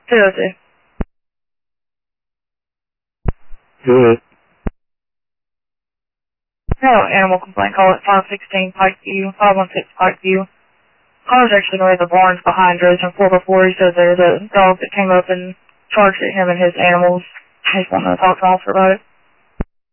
202. Good. No, animal complaint call at 516 Pikeview, 516 Pikeview. Car's actually near the barns behind Rose and 404. He said there's a dog that came up and charged at him and his animals. I just wanted to talk to him about it.